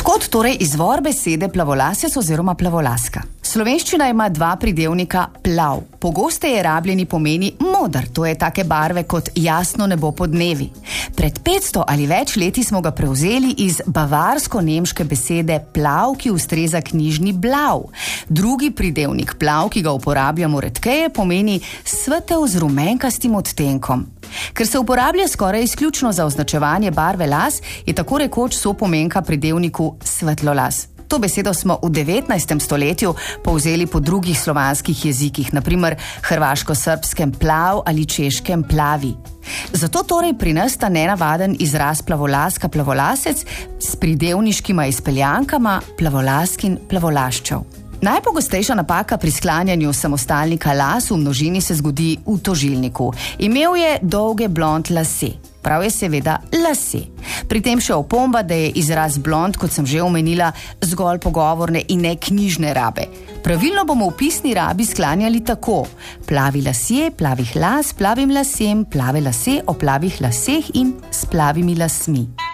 Odkot torej izvor besede plavolasec oziroma plavolaska? Slovenščina ima dva pridevnika plav. Pogosteje rabljeni pomeni moder, to je take barve kot jasno nebo podnevi. Pred 500 ali več leti smo ga prevzeli iz bavarsko-nemške besede plav, ki ustreza knjižni blau. Drugi pridevnik plav, ki ga uporabljamo redkeje, pomeni svetel z rumenkastim odtenkom. Ker se uporablja skoraj izključno za označevanje barve las, je tako rekoč sopomenka pridevniku svetlolas. To besedo smo v 19. stoletju povzeli po drugih slovanskih jezikih, naprimer hrvaško-srbskem plav ali češkem plavi. Zato torej pri nas ta nenavaden izraz plavolaska, plavolasec s pridevniškima izpeljankama plavolaskin, plavolaščev. Najpogostejša napaka pri sklanjanju samostalnika las v množini se zgodi v tožilniku. Imel je dolge blond lase. Prav je seveda lase. Pri tem še opomba, da je izraz blond, kot sem že omenila, zgolj pogovorne in ne knjižne rabe. Pravilno bomo v pisni rabi sklanjali tako: plavi lasje, plavih las, plavim lasem, plave lase o plavih laseh in s plavimi lasmi.